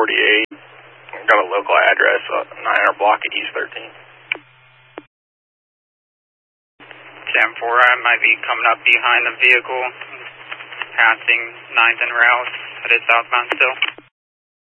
48. Got a local address, 900 block at East 13. 10-4, I might be coming up behind the vehicle, passing 9th and Rouse, headed southbound still.